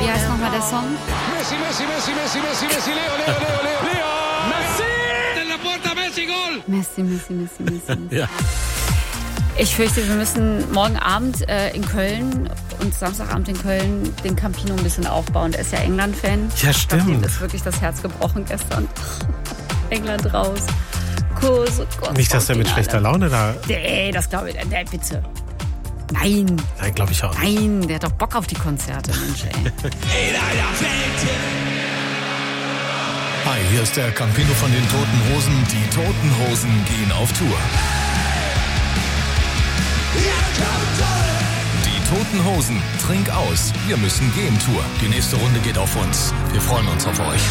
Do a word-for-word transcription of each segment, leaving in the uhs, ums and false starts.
Wie heißt nochmal der Song? Messi, Messi, Messi, Messi, Messi, Messi, Leo, Leo, Leo, Leo, Leo. Messi! Della Porta, Messi, Goal! Messi, Messi, Messi, Messi. Messi. Ja. Ich fürchte, wir müssen morgen Abend äh, in Köln und Samstagabend in Köln den Campino ein bisschen aufbauen. Der ist ja England-Fan. Ja, stimmt. Ihm ist wirklich das Herz gebrochen gestern. England raus. Kurs und Kurs. Nicht, dass er mit schlechter Laune da... Nee, das glaube ich. Nee, bitte. Nein. Nein, glaube ich auch nicht. Nein, der hat doch Bock auf die Konzerte, Mensch, ey. Hi, hier ist der Campino von den Toten Hosen. Die Toten Hosen gehen auf Tour. Die Toten Hosen, trink aus. Wir müssen gehen Tour. Die nächste Runde geht auf uns. Wir freuen uns auf euch.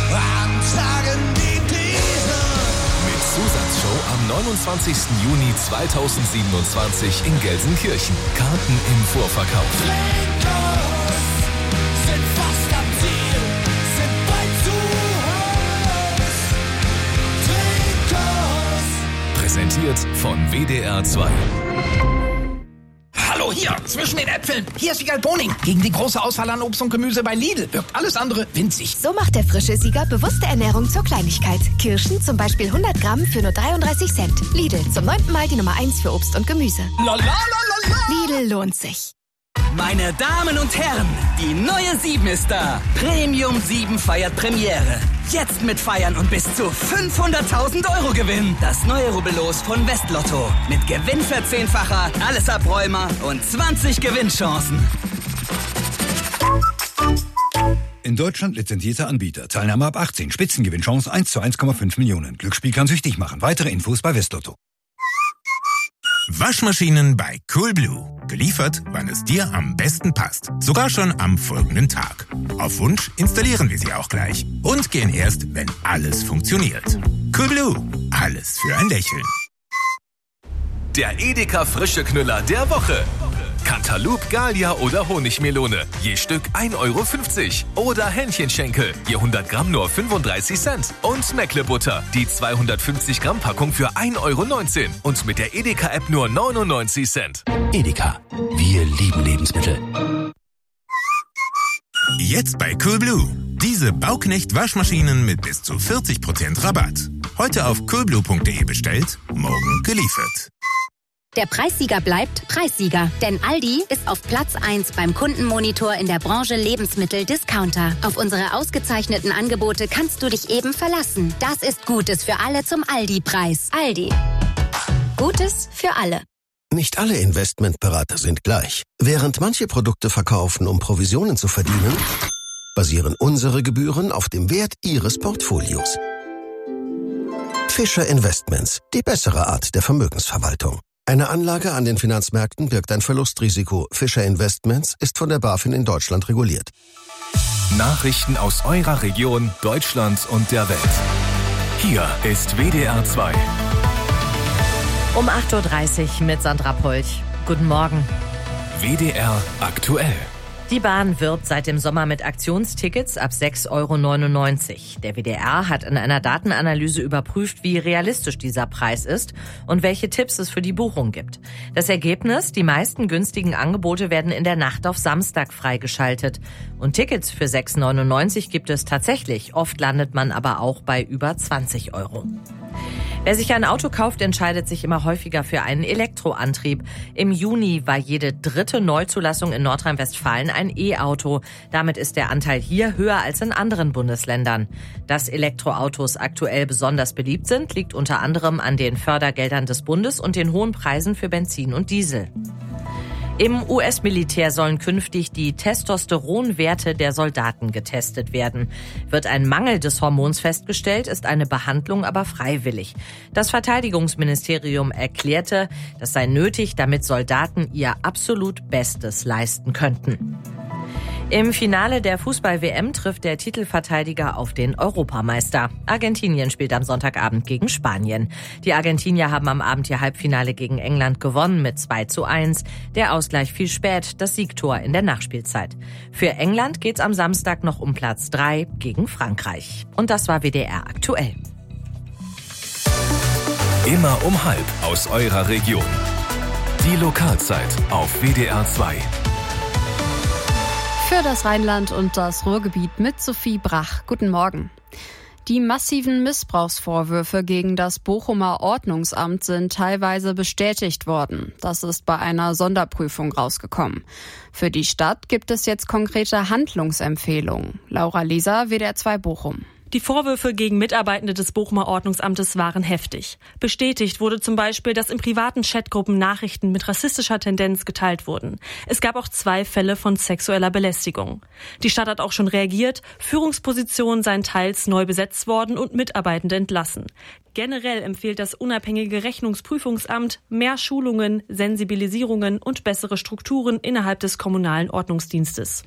Mit Zusatzshow am neunundzwanzigsten Juni zweitausendsiebenundzwanzig in Gelsenkirchen. Karten im Vorverkauf. Sind fast am Ziel, sind bald zu Haus. Trinkos. Präsentiert von W D R zwei. Hallo, hier, zwischen den Äpfeln. Hier ist Siegal Boning. Gegen die große Auswahl an Obst und Gemüse bei Lidl wirkt alles andere winzig. So macht der frische Sieger bewusste Ernährung zur Kleinigkeit. Kirschen zum Beispiel hundert Gramm für nur dreiunddreißig Cent. Lidl, zum neunten Mal die Nummer eins für Obst und Gemüse. La, la, la, la, la. Lidl lohnt sich. Meine Damen und Herren, die neue sieben ist da. Premium sieben feiert Premiere. Jetzt mitfeiern und bis zu fünfhunderttausend Euro gewinnen. Das neue Rubbellos von Westlotto. Mit Gewinnverzehnfacher, alles Abräumer und zwanzig Gewinnchancen. In Deutschland lizenzierter Anbieter. Teilnahme ab achtzehn. Spitzengewinnchance eins zu eins Komma fünf Millionen. Glücksspiel kann süchtig machen. Weitere Infos bei Westlotto. Waschmaschinen bei Coolblue. Geliefert, wann es dir am besten passt. Sogar schon am folgenden Tag. Auf Wunsch installieren wir sie auch gleich. Und gehen erst, wenn alles funktioniert. Coolblue. Alles für ein Lächeln. Der Edeka Frische Knüller der Woche. Cantaloupe, Gallia oder Honigmelone. Je Stück ein Euro fünfzig. Oder Hähnchenschenkel. Je hundert Gramm nur fünfunddreißig Cent. Und Meckle-Butter. Die zweihundertfünfzig Gramm Packung für ein Euro neunzehn. Und mit der Edeka-App nur neunundneunzig Cent. Edeka. Wir lieben Lebensmittel. Jetzt bei Coolblue. Diese Bauknecht-Waschmaschinen mit bis zu vierzig Prozent Rabatt. Heute auf coolblue punkt de bestellt, morgen geliefert. Der Preissieger bleibt Preissieger, denn Aldi ist auf Platz eins beim Kundenmonitor in der Branche Lebensmittel-Discounter. Auf unsere ausgezeichneten Angebote kannst du dich eben verlassen. Das ist Gutes für alle zum Aldi-Preis. Aldi. Gutes für alle. Nicht alle Investmentberater sind gleich. Während manche Produkte verkaufen, um Provisionen zu verdienen, basieren unsere Gebühren auf dem Wert Ihres Portfolios. Fischer Investments, die bessere Art der Vermögensverwaltung. Eine Anlage an den Finanzmärkten birgt ein Verlustrisiko. Fischer Investments ist von der BaFin in Deutschland reguliert. Nachrichten aus eurer Region, Deutschland und der Welt. Hier ist W D R zwei. Um acht Uhr dreißig mit Sandra Polch. Guten Morgen. W D R aktuell. Die Bahn wirbt seit dem Sommer mit Aktionstickets ab sechs Euro neunundneunzig. Der W D R hat in einer Datenanalyse überprüft, wie realistisch dieser Preis ist und welche Tipps es für die Buchung gibt. Das Ergebnis: Die meisten günstigen Angebote werden in der Nacht auf Samstag freigeschaltet. Und Tickets für sechs Euro neunundneunzig gibt es tatsächlich. Oft landet man aber auch bei über zwanzig Euro. Wer sich ein Auto kauft, entscheidet sich immer häufiger für einen Elektroantrieb. Im Juni war jede dritte Neuzulassung in Nordrhein-Westfalen ein E-Auto. Damit ist der Anteil hier höher als in anderen Bundesländern. Dass Elektroautos aktuell besonders beliebt sind, liegt unter anderem an den Fördergeldern des Bundes und den hohen Preisen für Benzin und Diesel. Im U S-Militär sollen künftig die Testosteronwerte der Soldaten getestet werden. Wird ein Mangel des Hormons festgestellt, ist eine Behandlung aber freiwillig. Das Verteidigungsministerium erklärte, das sei nötig, damit Soldaten ihr absolut Bestes leisten könnten. Im Finale der Fußball-W M trifft der Titelverteidiger auf den Europameister. Argentinien spielt am Sonntagabend gegen Spanien. Die Argentinier haben am Abend ihr Halbfinale gegen England gewonnen mit zwei zu eins. Der Ausgleich fiel spät, das Siegtor in der Nachspielzeit. Für England geht's am Samstag noch um Platz drei gegen Frankreich. Und das war W D R aktuell. Immer um halb aus eurer Region. Die Lokalzeit auf W D R zwei. Für das Rheinland und das Ruhrgebiet mit Sophie Brach. Guten Morgen. Die massiven Missbrauchsvorwürfe gegen das Bochumer Ordnungsamt sind teilweise bestätigt worden. Das ist bei einer Sonderprüfung rausgekommen. Für die Stadt gibt es jetzt konkrete Handlungsempfehlungen. Laura Leser, W D R zwei Bochum. Die Vorwürfe gegen Mitarbeitende des Bochumer Ordnungsamtes waren heftig. Bestätigt wurde zum Beispiel, dass in privaten Chatgruppen Nachrichten mit rassistischer Tendenz geteilt wurden. Es gab auch zwei Fälle von sexueller Belästigung. Die Stadt hat auch schon reagiert. Führungspositionen seien teils neu besetzt worden und Mitarbeitende entlassen. Generell empfiehlt das unabhängige Rechnungsprüfungsamt mehr Schulungen, Sensibilisierungen und bessere Strukturen innerhalb des kommunalen Ordnungsdienstes.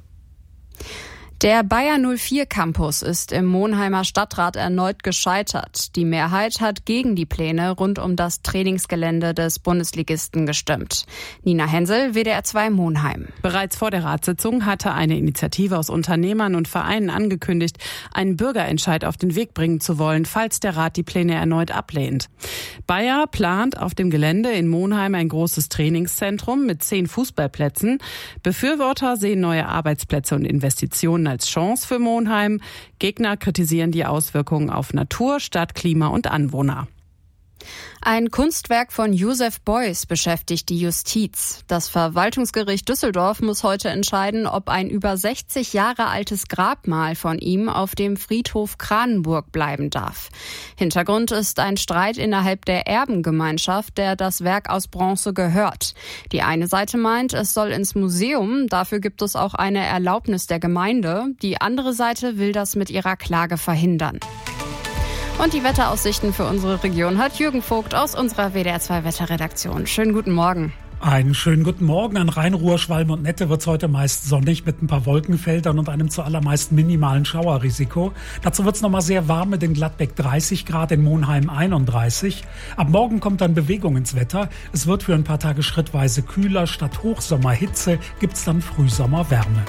Der Bayer null vier Campus ist im Monheimer Stadtrat erneut gescheitert. Die Mehrheit hat gegen die Pläne rund um das Trainingsgelände des Bundesligisten gestimmt. Nina Hensel, W D R zwei Monheim. Bereits vor der Ratssitzung hatte eine Initiative aus Unternehmern und Vereinen angekündigt, einen Bürgerentscheid auf den Weg bringen zu wollen, falls der Rat die Pläne erneut ablehnt. Bayer plant auf dem Gelände in Monheim ein großes Trainingszentrum mit zehn Fußballplätzen. Befürworter sehen neue Arbeitsplätze und Investitionen als Chance für Monheim. Gegner kritisieren die Auswirkungen auf Natur, Stadt, Klima und Anwohner. Ein Kunstwerk von Joseph Beuys beschäftigt die Justiz. Das Verwaltungsgericht Düsseldorf muss heute entscheiden, ob ein über sechzig Jahre altes Grabmal von ihm auf dem Friedhof Kranenburg bleiben darf. Hintergrund ist ein Streit innerhalb der Erbengemeinschaft, der das Werk aus Bronze gehört. Die eine Seite meint, es soll ins Museum, dafür gibt es auch eine Erlaubnis der Gemeinde. Die andere Seite will das mit ihrer Klage verhindern. Und die Wetteraussichten für unsere Region hat Jürgen Vogt aus unserer W D R zwei Wetterredaktion. Schönen guten Morgen. Einen schönen guten Morgen. An Rhein, Ruhr, Schwalm und Nette wird es heute meist sonnig mit ein paar Wolkenfeldern und einem zuallermeist minimalen Schauerrisiko. Dazu wird es nochmal sehr warm mit in Gladbeck dreißig Grad, in Monheim einunddreißig. Ab morgen kommt dann Bewegung ins Wetter. Es wird für ein paar Tage schrittweise kühler. Statt Hochsommerhitze gibt es dann Frühsommerwärme.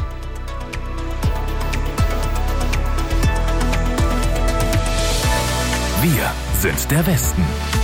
Wir sind der Westen.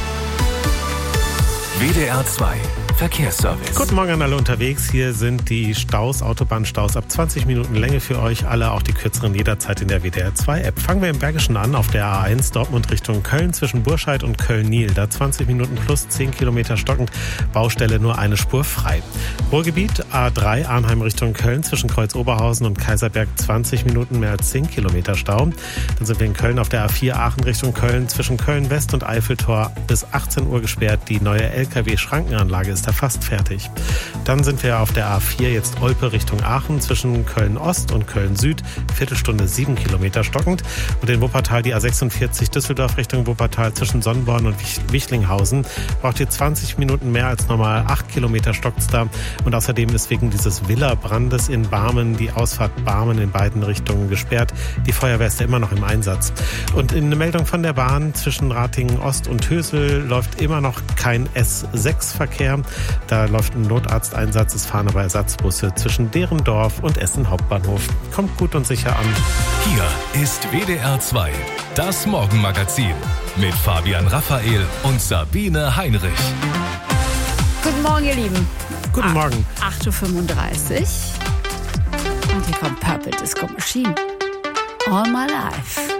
W D R zwei Verkehrsservice. Guten Morgen an alle unterwegs. Hier sind die Staus, Autobahnstaus ab zwanzig Minuten Länge für euch alle, auch die kürzeren jederzeit in der W D R zwei App. Fangen wir im Bergischen an, auf der A eins Dortmund Richtung Köln zwischen Burscheid und Köln-Niel. Da zwanzig Minuten plus zehn Kilometer stockend, Baustelle nur eine Spur frei. Ruhrgebiet A drei Arnheim Richtung Köln zwischen Kreuz-Oberhausen und Kaiserberg zwanzig Minuten mehr als zehn Kilometer Stau. Dann sind wir in Köln auf der A vier Aachen Richtung Köln zwischen Köln-West und Eiffeltor bis achtzehn Uhr gesperrt. Die neue L K W-Schrankenanlage ist da fast fertig. Dann sind wir auf der A vier jetzt Olpe Richtung Aachen zwischen Köln-Ost und Köln-Süd. Viertelstunde sieben Kilometer stockend. Und in Wuppertal die A sechsundvierzig Düsseldorf Richtung Wuppertal zwischen Sonnborn und Wichlinghausen. Braucht ihr zwanzig Minuten mehr als normal. acht Kilometer stockt's da. Und außerdem ist wegen dieses Villa-Brandes in Barmen die Ausfahrt Barmen in beiden Richtungen gesperrt. Die Feuerwehr ist ja immer noch im Einsatz. Und in eine Meldung von der Bahn zwischen Ratingen Ost und Hösel läuft immer noch kein S sechs Verkehr. Da läuft ein Notarzteinsatz, es fahren aber Ersatzbusse zwischen Derendorf und Essen Hauptbahnhof. Kommt gut und sicher an. Hier ist W D R zwei, das Morgenmagazin mit Fabian Raphael und Sabine Heinrich. Guten Morgen, ihr Lieben. Guten Morgen. acht Uhr fünfunddreißig. Und hier kommt Purple Disco Machine. All My Life.